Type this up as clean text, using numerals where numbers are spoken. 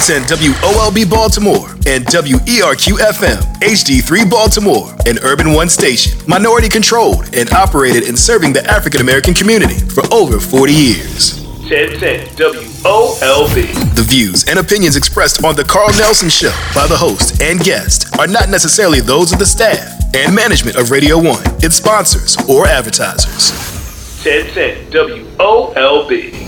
1010 WOLB Baltimore and WERQ FM HD3 Baltimore, an Urban One station, minority controlled and operated in serving the African American community for over 40 years. 1010 WOLB. The views and opinions expressed on The Carl Nelson Show by the host and guest are not necessarily those of the staff and management of Radio 1, its sponsors, or advertisers. 1010 WOLB.